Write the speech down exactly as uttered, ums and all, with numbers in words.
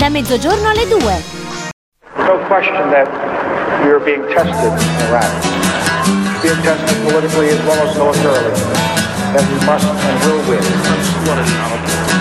da mezzogiorno alle due. No question that we are being tested in Iraq. Being tested politically as well as militarily. And we must and will win.